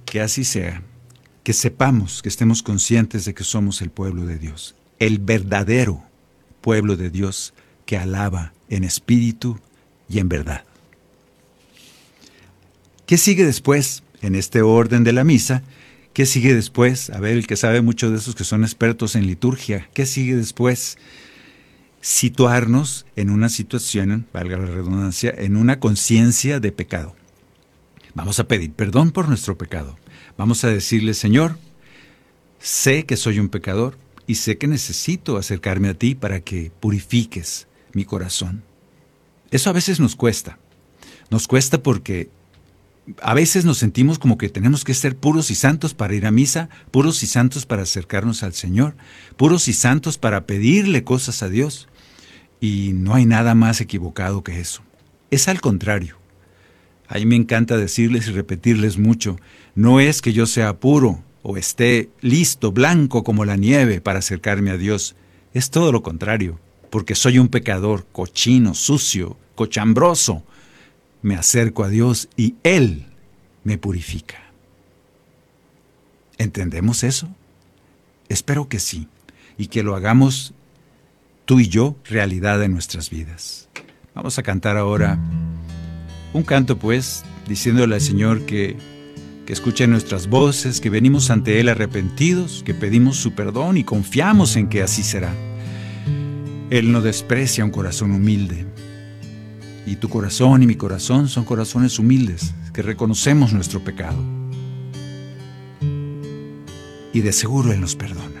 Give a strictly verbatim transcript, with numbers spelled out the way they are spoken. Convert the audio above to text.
Que así sea, que sepamos, que estemos conscientes de que somos el pueblo de Dios, el verdadero pueblo de Dios que alaba en espíritu y en verdad. ¿Qué sigue después en este orden de la misa? ¿Qué sigue después? A ver, el que sabe mucho de esos que son expertos en liturgia, ¿qué sigue después? Situarnos en una situación, valga la redundancia, en una conciencia de pecado. Vamos a pedir perdón por nuestro pecado. Vamos a decirle, Señor, sé que soy un pecador y sé que necesito acercarme a ti para que purifiques mi corazón. Eso a veces nos cuesta. Nos cuesta porque a veces nos sentimos como que tenemos que ser puros y santos para ir a misa, puros y santos para acercarnos al Señor, puros y santos para pedirle cosas a Dios. Y no hay nada más equivocado que eso. Es al contrario. A mí me encanta decirles y repetirles mucho, no es que yo sea puro o esté listo, blanco como la nieve para acercarme a Dios. Es todo lo contrario, porque soy un pecador, cochino, sucio, cochambroso. Me acerco a Dios y Él me purifica. ¿Entendemos eso? Espero que sí, y que lo hagamos tú y yo realidad en nuestras vidas. Vamos a cantar ahora un canto, pues, diciéndole al Señor que, que escuche nuestras voces, que venimos ante Él arrepentidos, que pedimos su perdón y confiamos en que así será. Él no desprecia un corazón humilde. Y tu corazón y mi corazón son corazones humildes, que reconocemos nuestro pecado. Y de seguro Él nos perdona.